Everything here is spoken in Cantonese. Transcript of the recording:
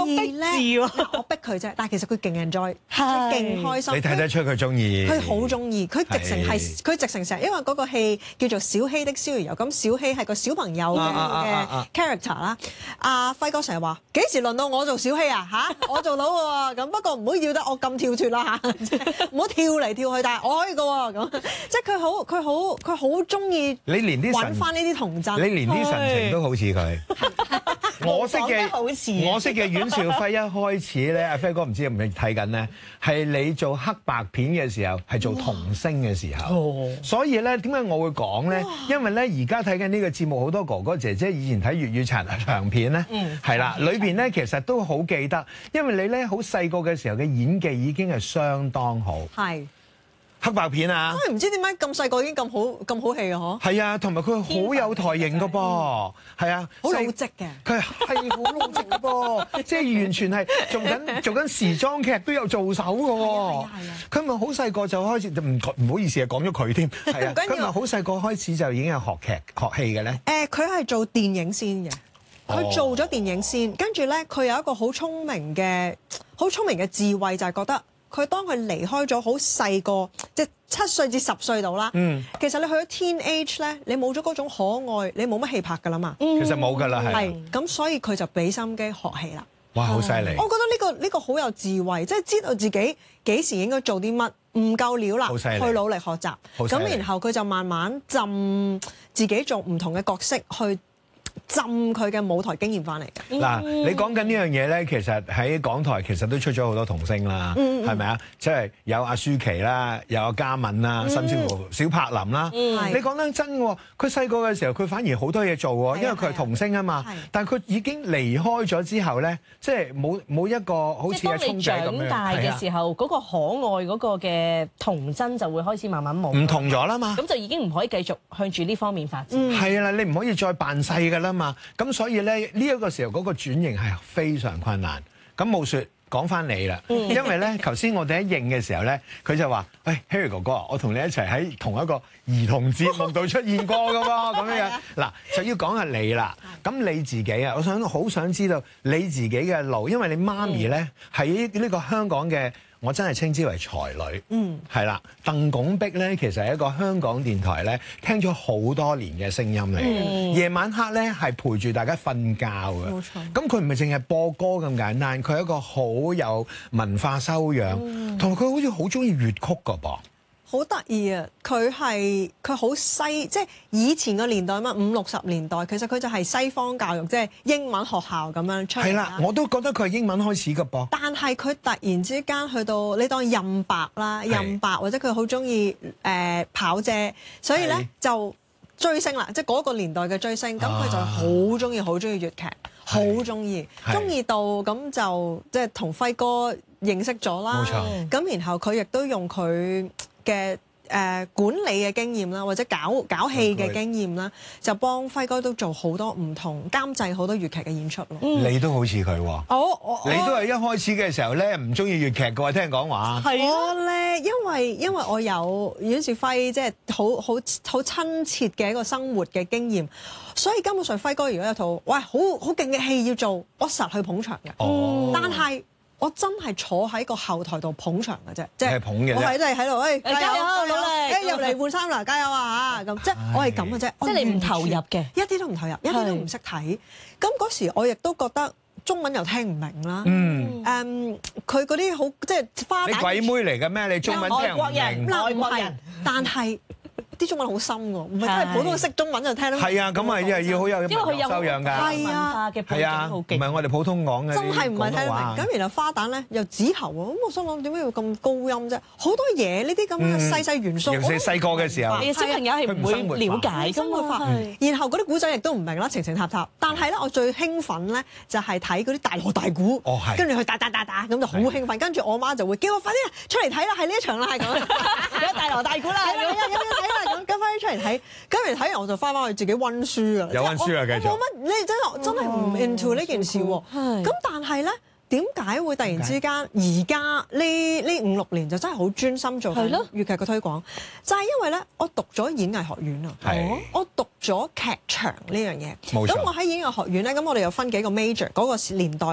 叻我逼佢啫，但係其實佢勁 enjoy， 勁開心。 你睇得出佢中意， 佢好中意，佢直情成日，因為嗰個戲叫做《小希的逍遙遊》，咁小希係個小朋友嘅 character 啦。阿輝哥成日話：幾時輪到我做小希啊？我做到喎，咁不過唔好要得我咁跳脱啦嚇，唔好跳嚟跳去，但係我可以嘅喎，咁即係佢好中意。 你連啲揾翻呢啲童真， 你連啲神情都好似佢。我識嘅阮兆輝一開始咧，阿輝哥唔知係唔係睇緊咧，係你做黑白片嘅時候，係做童星嘅時候。所以咧，點解我會講咧？因為咧，而家睇緊呢個節目，好多哥哥姐姐以前睇粵語長片咧，係啦，裏邊咧其實都好記得，因為你咧好細個嘅時候嘅演技已經係相當好。係。黑白片啊！ 真係唔知點解咁細個已經咁好戲嘅嗬？ 係啊，同埋佢好有台型嘅噃，係啊， 好老積嘅。佢係好老積嘅噃，即係完全係做緊時裝劇都有做手嘅喎。佢咪好細個就開始唔好意思啊，講咗佢添。係啊，佢咪好細個開始就已經係學戲嘅咧？ 佢係做電影先嘅，佢做咗電影先，跟住咧佢有一個好聰明嘅智慧，就係覺得。佢當佢離開咗好細個，即係7歲至10歲度啦。其實你去咗 teenage 咧，你冇咗嗰種可愛，你冇乜戲拍㗎啦嘛。 其實冇㗎啦， 係。咁所以佢就俾心機學戲啦。 哇，好犀利！ 我覺得呢個好有智慧，即係知道自己幾時應該做啲乜，唔夠料啦，去努力學習。咁然後佢就慢慢浸自己做唔同嘅角色去。浸佢嘅舞台經驗翻嚟嘅。 嗱，你講緊呢樣嘢咧，其實喺港台其實都出咗好多童星啦，係咪啊？即係有阿舒淇啦，有阿嘉敏啦，甚至乎小柏林啦。你講得真喎，佢細個嘅時候佢反而好多嘢做喎，因為佢係童星啊嘛。但係佢已經離開咗之後咧，即係冇一個好似阿聰仔咁樣。 長大嘅時候，嗰個可愛嗰個嘅童真就會開始慢慢冇。 唔同咗啦嘛。咁就已經唔可以繼續向住呢方面發展。 係啦，你唔可以再扮細㗎啦嘛。咁所以咧呢一個時候嗰個轉型係非常困難。咁冇説講翻你啦，因為咧頭先我哋喺應嘅時候咧，佢就話：喂 Harry 哥哥，我同你一齊喺同一個兒童節目度出現過㗎喎，咁樣。嗱就要講下你啦。咁你自己啊，我好想知道你自己嘅路，因為你媽咪咧喺呢個香港嘅。我真係稱之為才女，係啦。鄧拱璧咧，其實係一個香港電台咧，聽咗好多年嘅聲音嚟嘅。夜晚黑咧係陪住大家瞓覺嘅。冇錯。咁佢唔係淨係播歌咁簡單，佢係一個好有文化修養，同埋佢好似好中意粵曲㗎噃。 好得意啊！佢好西，即係以前個年代嘛，50、60年代，其實佢就係西方教育，即係英文學校咁樣出嚟。 係啦，我都覺得佢係英文開始㗎噃。 但係佢突然之間去到你當任白啦，任白或者佢好中意跑姐，所以咧就追星啦，即係嗰個年代嘅追星，咁佢就好中意粵劇，好中意到咁就即係同輝哥認識咗啦。冇錯。咁然後佢亦都用佢嘅管理嘅經驗啦，或者搞戲嘅經驗啦，就幫輝哥都做好多唔同監製好多粵劇嘅演出咯。 你都好似佢喎，你都係一開始嘅時候咧唔中意粵劇嘅喎，聽講話。係我咧，因為我有阮兆輝即係好親切嘅一個生活嘅經驗，所以根本上輝哥如果有套喂好勁嘅戲要做，我實去捧場嘅。但係我真係坐喺個後台度捧場嘅啫，即係捧嘅啫。 我係真係喺度，加油，努力，入嚟換衫啦，加油啊嚇！咁即係我係咁嘅啫， 即係你唔投入嘅， 一啲都唔投入，一啲都唔識睇。咁嗰時我亦都覺得中文又聽唔明啦。佢嗰啲好即係花旦。 你鬼妹嚟嘅咩？你中文聽唔明？ 外國人，但係啲中文好深喎，唔係真係普通識中文就聽得明。 係啊，咁啊要好有文化修養㗎。 係啊， 係啊，唔係我哋普通講嘅。 真係唔係聽得明。咁然後花旦咧又子喉喎，咁我心諗點解要咁高音啫？好多嘢呢啲咁嘅細細元素。 尤其是細個嘅時候， 小朋友係唔會了解㗎嘛。 然後嗰啲古仔亦都唔明啦，情情塔塔。但係咧，我最興奮咧就係睇嗰啲大鑼大鼓，跟住佢打咁就好興奮。跟住我媽就會叫我快啲出嚟睇啦，係呢一場啦，係咁。有大鑼大鼓啦，係咁睇啦。咁翻出嚟睇，跟住睇完我就翻去自己溫書㗎。 有溫書啊，繼續。 冇乜，你真係唔 into 呢件事喎。咁但係咧，點解會突然之間而家呢5、6年就真係好專心做粵劇嘅推廣？就係因為咧，我讀咗演藝學院啊，我讀咗劇場呢樣嘢。冇錯。咁我喺演藝學院咧，咁我哋又分幾個 major 嗰個年代。